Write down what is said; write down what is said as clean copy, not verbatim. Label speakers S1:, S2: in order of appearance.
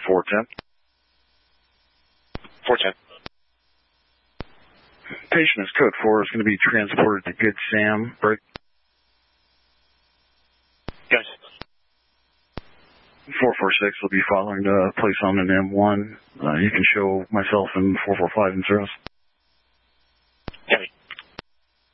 S1: 410.
S2: 410.
S1: Patient is code 4 is going to be transported to Good Sam. Break.
S2: Yes.
S1: 446 will be following the place on an M1. You can show myself in 445 in service.